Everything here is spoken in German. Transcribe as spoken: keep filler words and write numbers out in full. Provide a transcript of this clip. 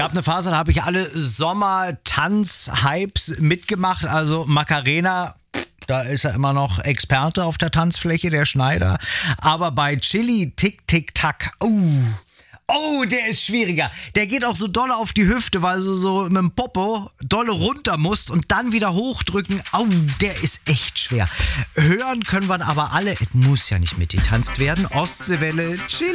gab eine Phase, da habe ich alle Sommer-Tanz-Hypes mitgemacht. Also Macarena, da ist er immer noch Experte auf der Tanzfläche, der Schneider. Aber bei Chili Tick Tick Tack, oh, oh, der ist schwieriger. Der geht auch so dolle auf die Hüfte, weil du so mit dem Popo dolle runter musst und dann wieder hochdrücken. Oh, der ist echt schwer. Hören können wir aber alle, es muss ja nicht mitgetanzt werden. Ostseewelle, Chili.